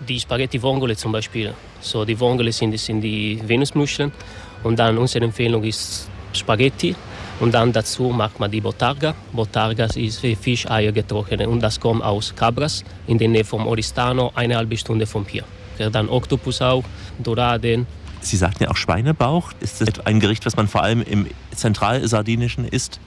Die Spaghetti Vongole zum Beispiel. So, die Vongole sind die Venusmuscheln. Und dann unsere Empfehlung ist Spaghetti. Und dann dazu macht man die Bottarga. Bottarga ist Fischeier getrocknet. Und das kommt aus Cabras, in der Nähe vom Oristano, 1,5 Stunde von hier. Dann Oktopus auch, Doraden. Sie sagten ja auch Schweinebauch. Ist das ein Gericht, was man vor allem im Zentralsardinischen isst?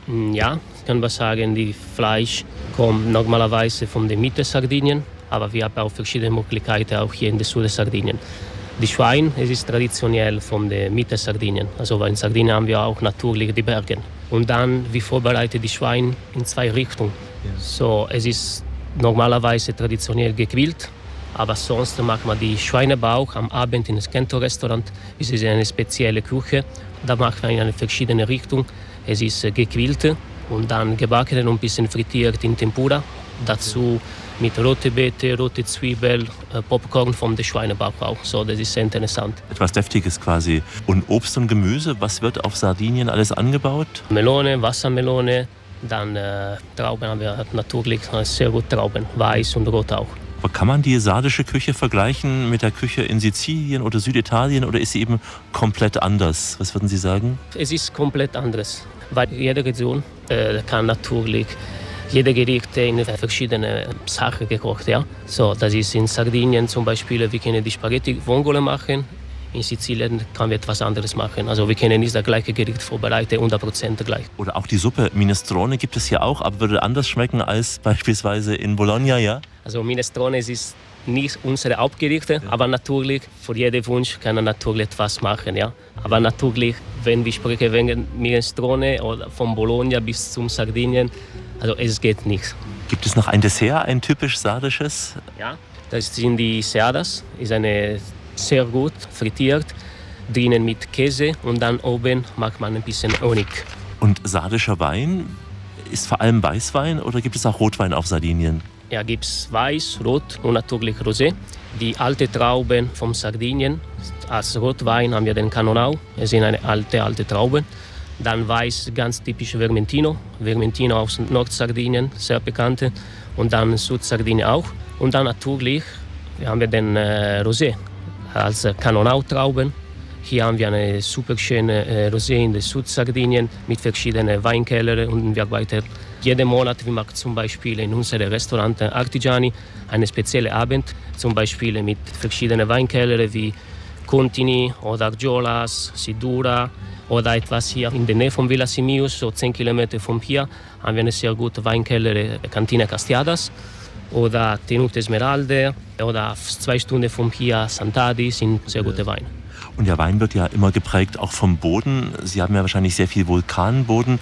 Ja, kann man sagen, die Fleisch kommt normalerweise von der Mitte Sardinien, aber wir haben auch verschiedene Möglichkeiten auch hier in der Süd Sardinien. Die Schwein, es ist traditionell von der Mitte Sardinien, also in Sardinien haben wir auch natürlich die Berge. Und dann, wir vorbereiten die Schwein in 2 Richtungen. Ja. So, es ist normalerweise traditionell gegrillt, aber sonst macht man die Schweinebauch am Abend in das Kento-Restaurant. Es ist eine spezielle Küche, da macht man in eine verschiedene Richtung. Es ist gegrillt und dann gebacken und ein bisschen frittiert in Tempura. Dazu mit rote Beete, rote Zwiebel, Popcorn vom Schweinebauch auch. So, das ist sehr interessant. Etwas Deftiges quasi. Und Obst und Gemüse, was wird auf Sardinien alles angebaut? Melone, Wassermelone, dann Trauben haben wir natürlich sehr gut Trauben, weiß und rot auch. Aber kann man die sardische Küche vergleichen mit der Küche in Sizilien oder Süditalien oder ist sie eben komplett anders? Was würden Sie sagen? Es ist komplett anders, weil jede Region kann natürlich jede Gerichte in verschiedene Sachen gekocht. Ja? So, das ist in Sardinien zum Beispiel, wir können die Spaghetti Vongole machen. In Sizilien können wir etwas anderes machen. Also wir können nicht das gleiche Gericht vorbereiten, 100% gleich. Oder auch die Suppe Minestrone gibt es hier auch, aber würde anders schmecken als beispielsweise in Bologna, ja? Also Minestrone ist nicht unsere Hauptgerichte, aber natürlich für jeden Wunsch kann man natürlich etwas machen, ja. Aber natürlich, wenn wir sprechen wegen Minestrone oder von Bologna bis zum Sardinien, also es geht nicht. Gibt es noch ein Dessert, ein typisch sardisches? Ja, das sind die Seadas, ist eine sehr gut frittiert, drinnen mit Käse und dann oben macht man ein bisschen Honig. Und sardischer Wein, ist vor allem Weißwein oder gibt es auch Rotwein auf Sardinien? Ja, gibt es Weiß, Rot und natürlich Rosé. Die alten Trauben von Sardinien, als Rotwein haben wir den Cannonau, es sind eine alte Trauben. Dann Weiß, ganz typisch Vermentino, Vermentino aus Nordsardinien, sehr bekannt. Und dann Südsardinien auch. Und dann natürlich haben wir den Rosé als Cannonau-Trauben. Hier haben wir eine super schöne Rosé in der Südsardinien mit verschiedenen Weinkellern und wir arbeiten jeden Monat. Wir machen zum Beispiel in unserem Restaurant Artigiani einen speziellen Abend, zum Beispiel mit verschiedenen Weinkellern wie Contini oder Argiolas, Sidura oder etwas hier in der Nähe von Villa Simius, so 10 Kilometer von hier, haben wir eine sehr gute Weinkeller, Cantina Castiadas. Oder Tenute Esmeralda oder 2 Stunden von hier Sant'Adi sind sehr gute Weine. Und der Wein wird ja immer geprägt auch vom Boden. Sie haben ja wahrscheinlich sehr viel Vulkanboden.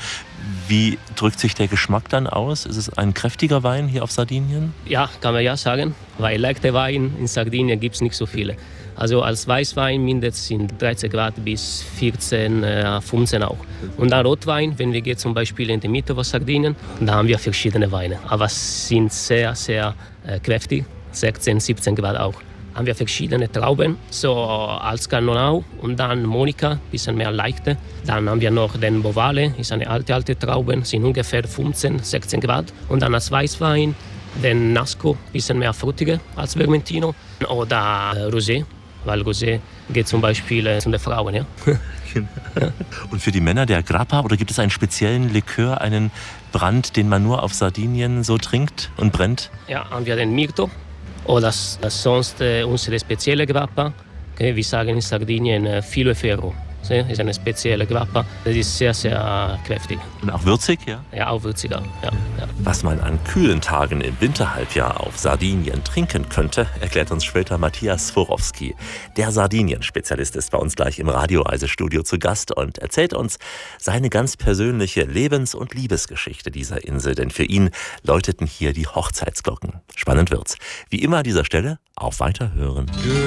Wie drückt sich der Geschmack dann aus? Ist es ein kräftiger Wein hier auf Sardinien? Ja, kann man ja sagen, weil leichte Wein in Sardinien gibt es nicht so viele. Also als Weißwein mindestens sind 13 Grad bis 14, 15 auch. Und dann Rotwein, wenn wir gehen zum Beispiel in die Mitte von Sardinien, da haben wir verschiedene Weine. Aber sind sehr, sehr kräftig, 16, 17 Grad auch. Haben wir verschiedene Trauben, so als Cannonau und dann Monica, ein bisschen mehr leichte. Dann haben wir noch den Bovale, ist eine alte Traube, sind ungefähr 15, 16 Grad. Und dann als Weißwein den Nasco, ein bisschen mehr frutiger als Vermentino. Oder Rosé, weil Rosé geht zum Beispiel zu den Frauen. Ja? Ja. Und für die Männer der Grappa, oder gibt es einen speziellen Likör, einen Brand, den man nur auf Sardinien so trinkt und brennt? Ja, haben wir den Mirto. Oder sonst unsere spezielle Grappa, okay, wir sagen in Sardinien Filo e Ferro. Das ist eine spezielle Grappa, das ist sehr, sehr kräftig. Und auch würzig, ja? Ja, auch würzig. Ja. Was man an kühlen Tagen im Winterhalbjahr auf Sardinien trinken könnte, erklärt uns später Matthias Sforowski. Der Sardinien-Spezialist ist bei uns gleich im Radioreisestudio zu Gast und erzählt uns seine ganz persönliche Lebens- und Liebesgeschichte dieser Insel. Denn für ihn läuteten hier die Hochzeitsglocken. Spannend wird's. Wie immer an dieser Stelle, auf Weiterhören.